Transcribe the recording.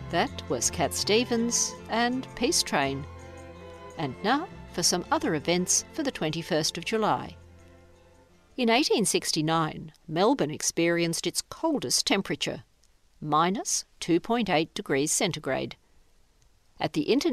That was Cat Stevens and Peace Train. And now for some other events for the 21st of July. In 1869, Melbourne experienced its coldest temperature, -2.8 degrees centigrade. At the